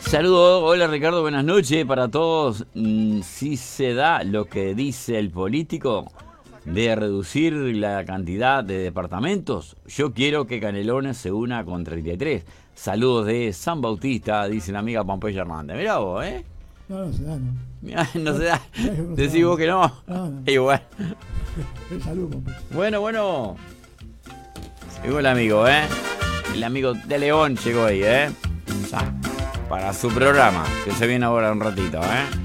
Saludos, hola Ricardo, buenas noches para todos. Si se da lo que dice el político de reducir la cantidad de departamentos, yo quiero que Canelones se una con 33. Saludos de San Bautista, dice la amiga Pompeya Hernández. Mirá vos, ¿eh? No se da, no. Mirá, no se da. No, Decís vos que no. No. Igual. Salud, Pompeya. Bueno. Llegó el amigo, ¿eh? El amigo de León llegó ahí, ¿eh? Ya. Para su programa, que se viene ahora un ratito, ¿eh?